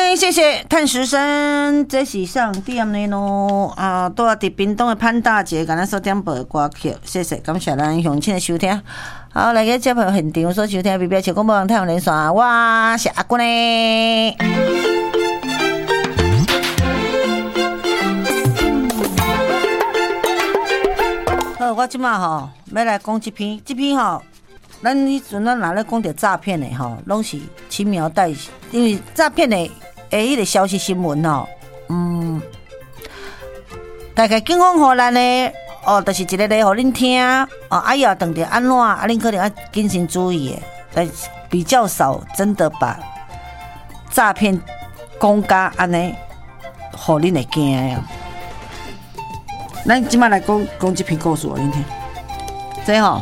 谢谢探食生，这是上点的咯啊！住伫屏东的潘大姐，甲咱所点播的歌曲，谢谢，感谢咱乡亲的收听。好，来个接朋友现场所收听 BBS 广播网太阳连线，我是阿君呢。好，我即马吼要来讲这篇吼。咱迄阵咱若咧讲到诈骗的吼，拢是轻描淡写，因为诈骗的迄个消息新闻吼，大概警方互咱的就是一个咧，互恁听以后当着安怎恁可能要谨慎注意的，但比较少真的把诈骗讲甲安尼，互恁会惊呀。咱即摆来讲这篇故事互恁听，这吼。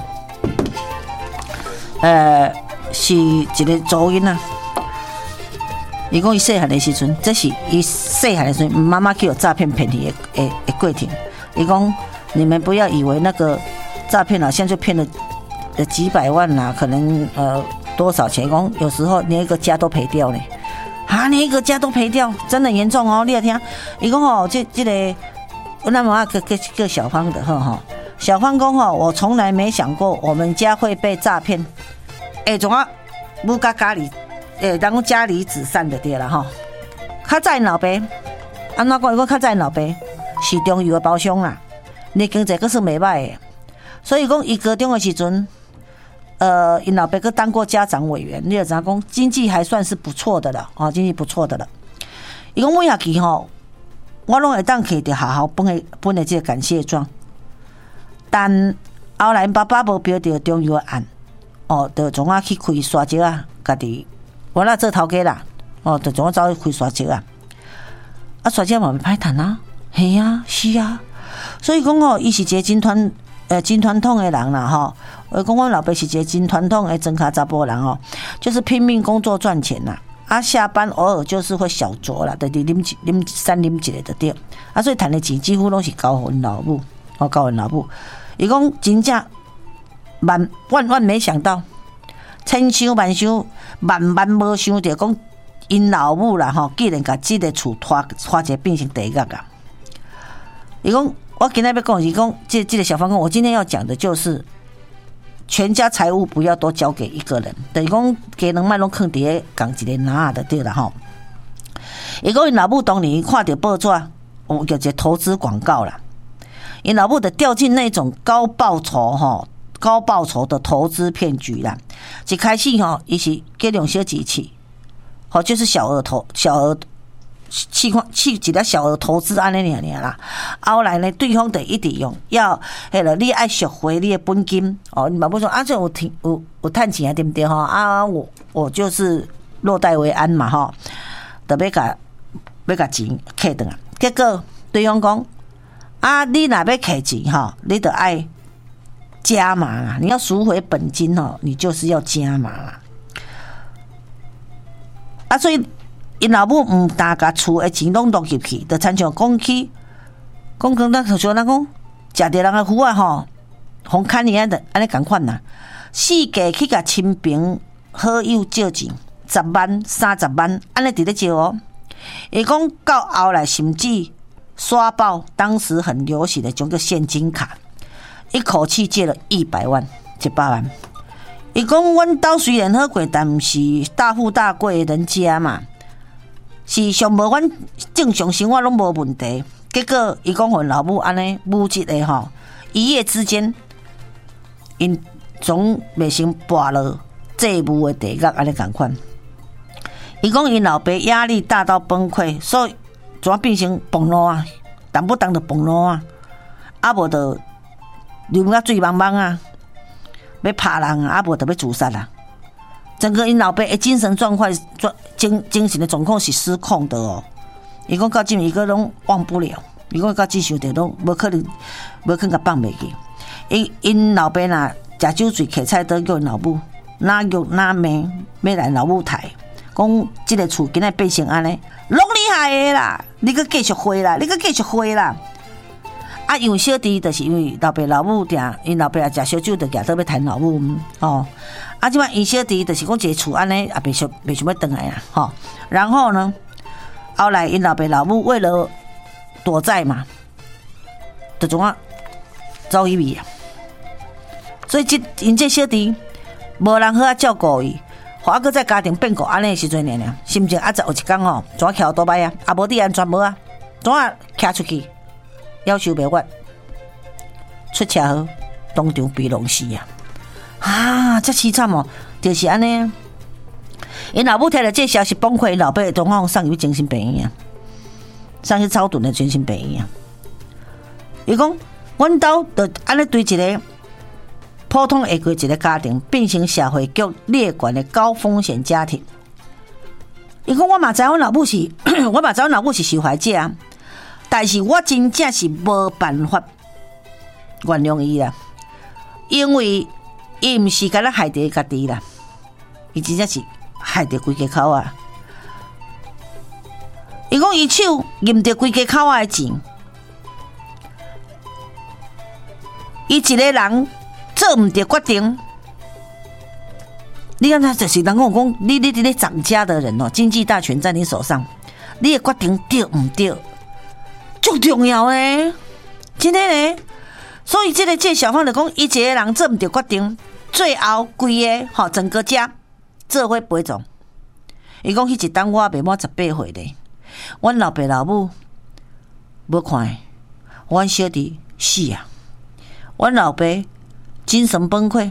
是一个祖囡仔，伊讲伊细汉的时阵，这是伊细汉的时阵，妈妈去有诈骗骗去的过程。伊讲你们不要以为那个诈骗好像就骗了几百万啦，可能多少钱？讲有时候连一个家都赔掉呢，连一个家都赔掉，真的严重哦！你来听，伊讲这个我那妈妈个小芳的小芳讲我从来没想过我们家会被诈骗。总啊，母甲家里，然后家里子散的对啦吼。较早因老爸，安怎讲？伊讲较早因老爸是中油的包商啦，你经济阁是袂歹的，所以讲伊高中的时阵，因老爸阁当过家长委员，你就知影讲经济还算是不错的了，经济不错的了。伊讲每学期我拢会当摕着好好分的这个感谢状，但后来爸爸无标着中油的案。就总啊去开沙石啊，家己我那做头家啦，就总啊走去开沙石啊，沙石嘛袂歹趁啊，系啊，是啊，所以讲伊是一个真传统的人啦我讲我老爸是一个真传统的真卡查甫人就是拼命工作赚钱啦，下班偶尔就是会小酌啦，就是啉三啉一个就对，所以赚的钱几乎拢是交互因老母，交因老母，伊讲真正。万没想到，千想万想，万无想到，讲因老母啦竟然甲这个厝拖一个变成地狱啊！伊讲，我今天要讲是讲，这个小芳讲，我今天要讲的就是全家财务不要都交给一个人，等于讲家人卖拢放伫咧共一个拿的对啦伊讲因老母当年看到报纸，有一个投资广告啦，因老母就掉进那种高报酬的投资骗局啦！一开始伊是给两小几起，就是小额去一个小额投资安尼尔啦。后来呢，对方就一直用要你爱赎回你的本金你嘛不说这有趁钱对不对我就是落袋为安嘛就要甲钱摕转啊。结果对方讲你若要摕钱你就爱。加码啦！你要赎回本金你就是要加码啦。所以因老母唔大甲厝的钱拢落入去，就亲像讲咱就像咱讲，食着人的鱼互砍伊安尼共款啦。四界去甲亲朋好友借钱，10万、30万，安尼伫咧借伊讲到后来甚至刷爆当时很流行的种个现金卡。一口气借了100万、100万。伊讲，阮兜虽然好过，但不是大富大贵的人家嘛，是上无阮正常生活拢无问题。结果伊讲，阮老母安尼母职的一夜之间，因总袂成跋落债务的地狱安尼共款。伊讲，因老爸压力大到崩溃，所以怎变成崩落啊？动不动就崩落啊？无就。流到水茫茫啊，要拍人啊，无就要自杀啦。整个因老爸的精神状况、精神的状况是失控的伊讲到今伊个拢忘不了，伊讲到这想着拢无可能甲放袂记。因老爸呐，食酒醉摕菜刀叫因老母，哪욕哪骂，要来老母抬。讲这个厝今仔变成安尼，拢厉害的啦！你搁继续花啦，因为小弟就是因为老爸老母因老爸也食烧酒，就举倒要谈老母即摆因小弟就是讲一个厝安尼也袂想要转来啦然后呢， 后来因老爸老母为了躲债嘛，就总啊走一米啊。所以因这小弟无人好啊照顾伊，互啊搁在家庭变故安尼的时阵尔，心情有一天吼，怎徛倒摆啊，也无伫安全无啊，怎徛出去，夭寿袂完，出车祸，当场被弄死啊！啊，遮凄惨哦，就是安尼。因老母听了这消息崩溃，老爸当场送入精神病院啊，送去草屯的精神病院啊。伊讲，阮兜就安尼对一个普通下过一个家庭，变成社会局列管的高风险家庭。伊讲，我嘛知阮老母是，我嘛知阮老母是受害者啊，但是我真正是无办法原谅伊啦，因为伊毋是干咱害着家己啦，伊真正是害着规家口啊！伊讲伊手啉着规家口啊的钱，伊一个人做毋着决定。你看他就是人讲，你咧掌家的人哦，经济大权在你手上，你的决定对毋对，足重要诶，真的咧。所以这小芳就讲，伊一个人做毋着决定，最后规个吼整个家做伙陪葬。伊讲迄一当我未满18岁咧，阮老爸老母无看，阮小弟死啊，阮老爸精神崩溃，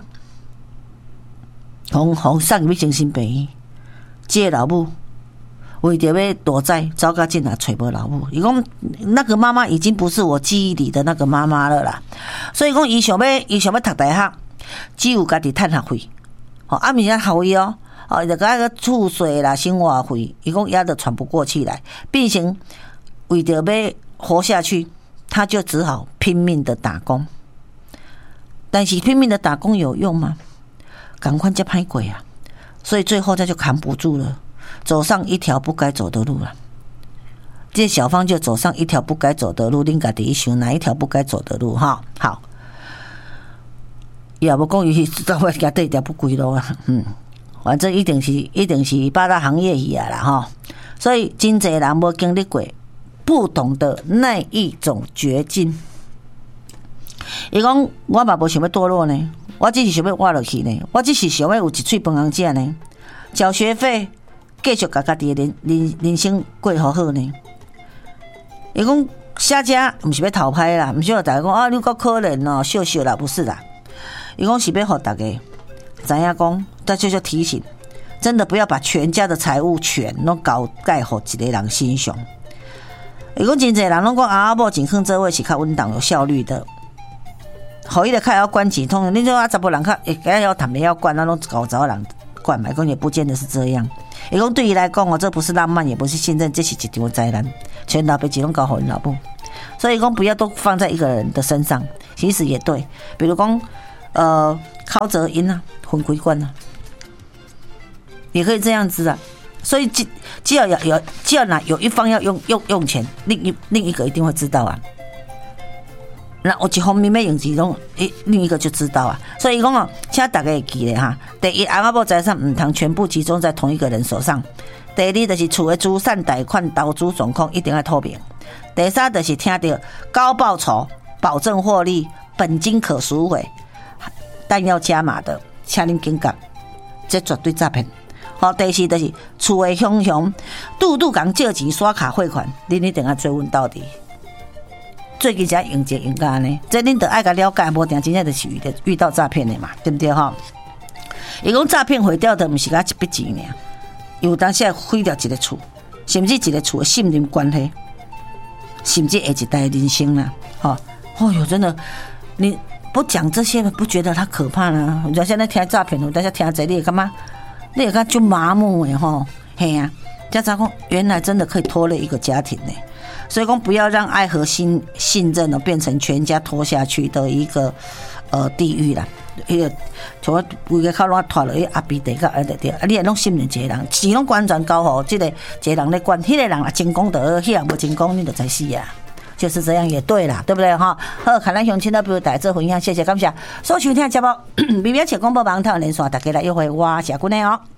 送入精神病院。这个老母为着要躲债，走到进来找无老母。伊讲那个妈妈已经不是我记忆里的那个妈妈了啦，所以讲伊想要读大学，只有家己趁学费，啊，毋是学费哦。就甲个厝税啦、生活费，伊讲压得喘不过气来，变成为着要活下去，他就只好拼命的打工。但是拼命的打工有用吗？赶快就拍鬼啊！所以最后他就扛不住了，走上一条不该走的路了。这小芳就走上一条不该走的路，恁家己想哪一条不该走的路哈？好，也无讲伊到尾行对条不归路啊，反正一定是八大行业去啊啦哈，所以真侪人无经历过，不懂得那一种绝境。伊讲我嘛无想要堕落呢，我只是想要活落去呢，我只是想要有一嘴饭通食呢，缴学费，继续甲家己的人生过好好呢。伊讲写家毋是要讨拍啦，毋是要大家讲啊，你够可怜哦，笑笑啦，不是啦。伊讲是要互大家知影讲，这就提醒，真的不要把全家的财务全都交盖互一个人身上。伊讲真侪人拢讲啊，某钱放做位是较稳当有效率的，互伊的开要管钱，通常你说啊，查甫人较会要谈，要管，那拢搞查某人管嘛，讲也不见得是这样。伊讲对伊来讲哦，这不是浪漫，也不是信任，这是一场灾难，全老爸钱拢交互因老母。所以讲不要都放在一个人的身上，其实也对。比如讲靠责因啊，分归罐啊，也可以这样子啊。所以只要有一方要用钱，另一个一定会知道啊。那有一方面要用钱，另一个就知道啊。所以讲哦，请大家会记咧哈。第一，翁仔某财产唔通全部集中在同一个人手上。第二，就是厝的资产贷款、投资状况一定要透明。第三，就是听到高报酬、保证获利、本金可赎回，但要加码的，请您警觉，这绝对诈骗。好，第四就是厝的雄度讲借钱刷卡汇款，恁一定要追问到底。最近才用家呢，这恁得爱甲了解，无定真正就是遇到诈骗的嘛，对不对哈？伊讲诈骗毁掉的不是甲一笔钱呢，有当时毁掉一个厝，甚至一个厝的信任关系，甚至下一代人生啦。哦哟，真的，你不讲这些，不觉得它可怕呢？我现在听诈骗，我大家听这你干嘛？你也看就麻木的吼，嘿呀，家长讲原来真的可以拖累一个家庭呢。所以讲不要让爱和信任呢变成全家拖下去的一个地狱啦。迄个像规个靠拢拖落去阿鼻地个对，你也拢信任一个人，钱拢完全交互这个一个人咧管，迄个人啊成功的，迄个无成功你就知死啊。就是这样也对啦，对不对哈？好，看咱乡亲的朋友大家做分享，谢谢感谢。所收听节目，微微切广播网台连线，大家来约会我谢君的哦。